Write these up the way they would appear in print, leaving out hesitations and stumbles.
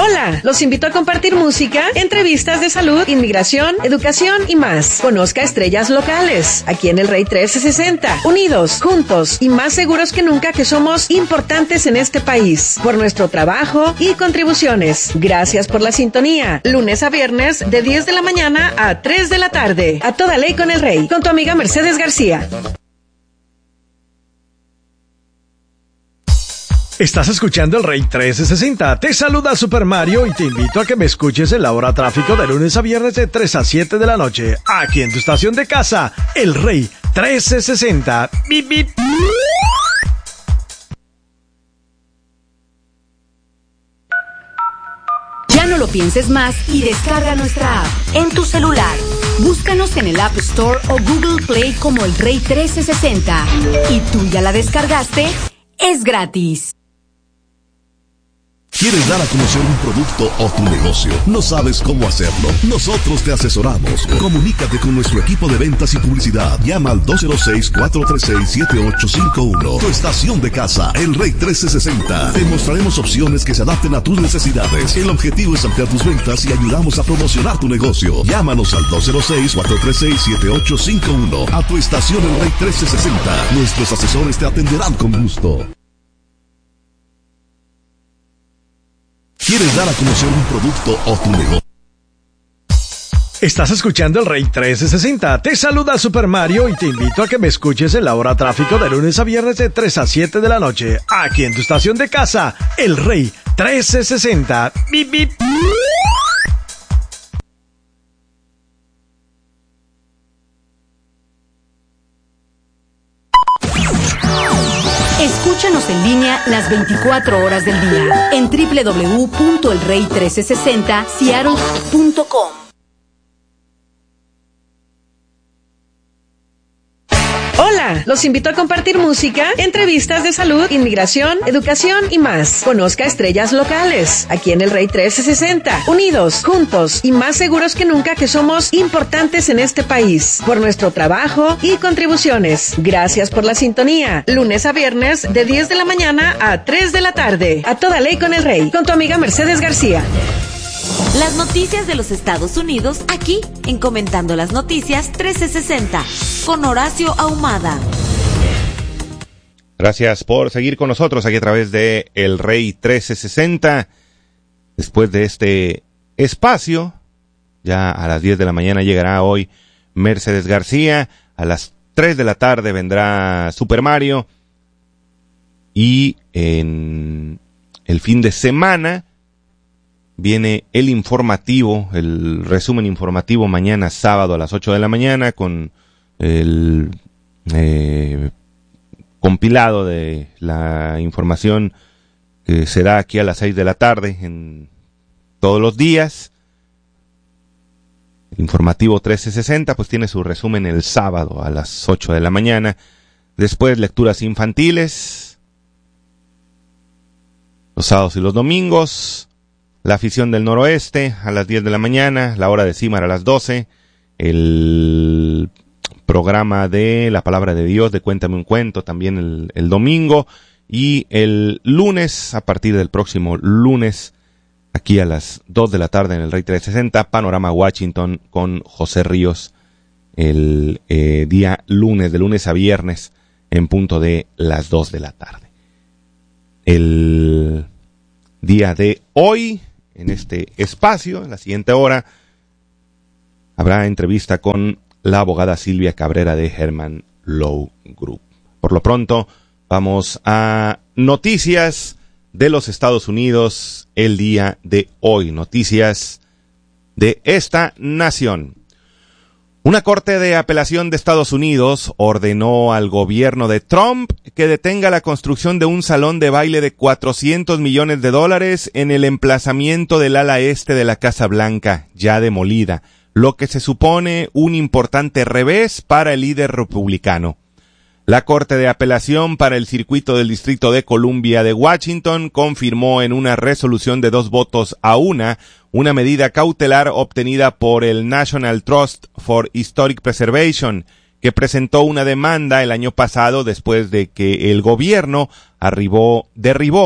Hola, los invito a compartir música, entrevistas de salud, inmigración, educación y más. Conozca estrellas locales, aquí en el Rey 1360. Unidos, juntos y más seguros que nunca que somos importantes en este país. Por nuestro trabajo y contribuciones. Gracias por la sintonía. Lunes a viernes de 10 de la mañana a 3 de la tarde. A toda ley con el Rey. Con tu amiga Mercedes García. Estás escuchando el Rey 1360. Te saluda Super Mario y te invito a que me escuches en la hora tráfico de lunes a viernes de 3 a 7 de la noche. Aquí en tu estación de casa, el Rey 1360. Bip, bip. Ya no lo pienses más y descarga nuestra app en tu celular. Búscanos en el App Store o Google Play como el Rey 1360. ¿Y tú ya la descargaste? Es gratis. ¿Quieres dar a conocer un producto o tu negocio? ¿No sabes cómo hacerlo? Nosotros te asesoramos. Comunícate con nuestro equipo de ventas y publicidad. Llama al 206-436-7851. Tu estación de casa, el Rey 1360. Te mostraremos opciones que se adapten a tus necesidades. El objetivo es ampliar tus ventas y ayudamos a promocionar tu negocio. Llámanos al 206-436-7851. A tu estación, el Rey 1360. Nuestros asesores te atenderán con gusto. ¿Quieres dar a conocer un producto o tu negocio? Estás escuchando el Rey 1360. Te saluda Super Mario y te invito a que me escuches en la hora tráfico de lunes a viernes de 3 a 7 de la noche. Aquí en tu estación de casa, el Rey 1360. Bip, bip. Escúchanos en línea las 24 horas del día en www.elrey1360seattle.com. Hola, los invito a compartir música, entrevistas de salud, inmigración, educación y más. Conozca estrellas locales, aquí en el Rey 1360. Unidos, juntos y más seguros que nunca que somos importantes en este país. Por nuestro trabajo y contribuciones. Gracias por la sintonía. Lunes a viernes de 10 de la mañana a 3 de la tarde. A toda ley con el Rey. Con tu amiga Mercedes García. Las noticias de los Estados Unidos aquí en Comentando las Noticias 1360 con Horacio Ahumada. Gracias por seguir con nosotros aquí a través de El Rey 1360. Después de este espacio, ya a las 10 de la mañana llegará hoy Mercedes García. A las 3 de la tarde vendrá Super Mario. Y en el fin de semana viene el informativo, el resumen informativo mañana sábado a las 8 de la mañana con el compilado de la información que se da aquí a las 6 de la tarde en todos los días. El informativo 1360 pues tiene su resumen el sábado a las 8 de la mañana. Después lecturas infantiles, los sábados y los domingos. La afición del noroeste a las 10 de la mañana, la hora de Címara a las 12, el programa de la palabra de Dios de Cuéntame un Cuento también el domingo, y el lunes, a partir del próximo lunes, aquí a las 2 de la tarde en el Rey 360, Panorama Washington con José Ríos, el día lunes, de lunes a viernes, en punto de las 2 de la tarde. El día de hoy, en este espacio, en la siguiente hora, habrá entrevista con la abogada Silvia Cabrera de Herman Law Group. Por lo pronto, vamos a noticias de los Estados Unidos el día de hoy. Noticias de esta nación. Una corte de apelación de Estados Unidos ordenó al gobierno de Trump que detenga la construcción de un salón de baile de $400 millones en el emplazamiento del ala este de la Casa Blanca, ya demolida, lo que se supone un importante revés para el líder republicano. La Corte de Apelación para el Circuito del Distrito de Columbia de Washington confirmó en una resolución de 2 votos a 1 una medida cautelar obtenida por el National Trust for Historic Preservation, que presentó una demanda el año pasado después de que el gobierno derribó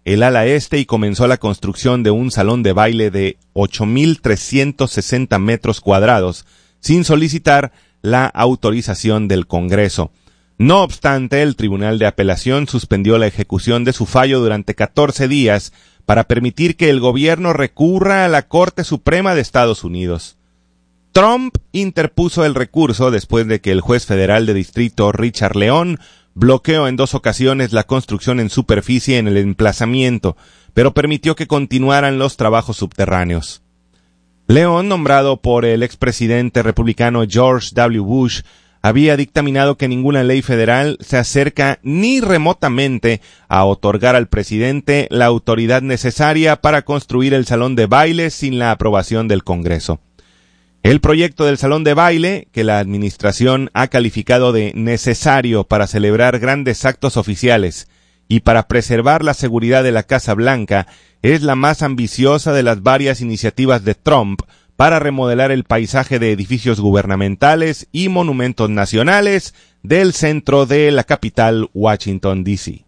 el ala este y comenzó la construcción de un salón de baile de 8.360 metros cuadrados, sin solicitar la autorización del Congreso. No obstante, el Tribunal de Apelación suspendió la ejecución de su fallo durante 14 días para permitir que el gobierno recurra a la Corte Suprema de Estados Unidos. Trump interpuso el recurso después de que el juez federal de distrito Richard León bloqueó en 2 ocasiones la construcción en superficie en el emplazamiento, pero permitió que continuaran los trabajos subterráneos. León, nombrado por el expresidente republicano George W. Bush, había dictaminado que ninguna ley federal se acerca ni remotamente a otorgar al presidente la autoridad necesaria para construir el salón de baile sin la aprobación del Congreso. El proyecto del salón de baile, que la administración ha calificado de necesario para celebrar grandes actos oficiales y para preservar la seguridad de la Casa Blanca, es la más ambiciosa de las varias iniciativas de Trump para remodelar el paisaje de edificios gubernamentales y monumentos nacionales del centro de la capital, Washington, D.C.